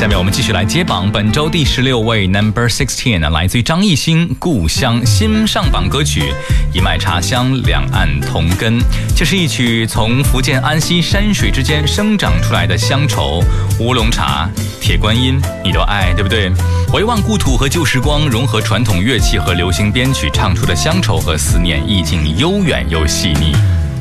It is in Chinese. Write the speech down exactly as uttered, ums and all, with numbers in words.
下面我们继续来接榜，本周第十六位 Number Sixteen 呢，来自于张艺兴《故乡》新上榜歌曲《一脉茶香两岸同根》。这是一曲从福建安溪山水之间生长出来的乡愁，乌龙茶、铁观音，你都爱，对不对？回望故土和旧时光，融合传统乐器和流行编曲，唱出的乡愁和思念，意境悠远又细腻。